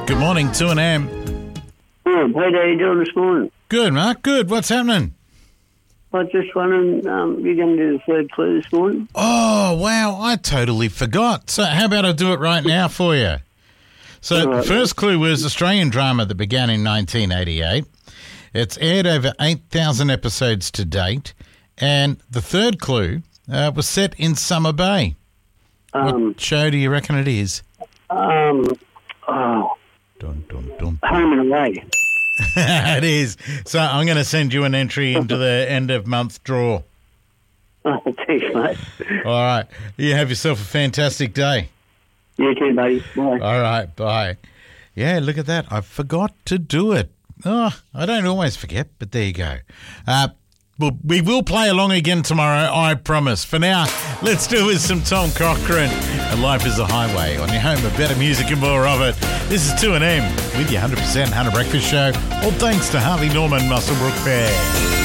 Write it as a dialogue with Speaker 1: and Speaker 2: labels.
Speaker 1: Good morning, 2AM.
Speaker 2: Good. How are you doing this morning?
Speaker 1: Good, Mark. Good. What's happening?
Speaker 2: I just wondering, you're going to do the third clue this morning?
Speaker 1: Oh, wow. I totally forgot. So how about I do it right now for you? So the first clue was Australian drama that began in 1988. It's aired over 8,000 episodes to date. And the third clue was set in Summer Bay. What show do you reckon it is?
Speaker 2: Dun,
Speaker 1: dun, dun.
Speaker 2: Home and Away.
Speaker 1: It is. So I'm going to send you an entry into the end of month draw.
Speaker 2: Oh, thanks, mate.
Speaker 1: All right. You have yourself a fantastic day.
Speaker 2: You too, buddy. Bye.
Speaker 1: All right. Bye. Yeah, look at that. I forgot to do it. Oh, I don't always forget, but there you go. Well, we will play along again tomorrow, I promise. For now, let's do with some Tom Cochrane. And Life is a Highway on your home of better music and more of it. This is 2AM with your 100% Hunter Breakfast Show. All thanks to Harvey Norman Musselbrook Fair.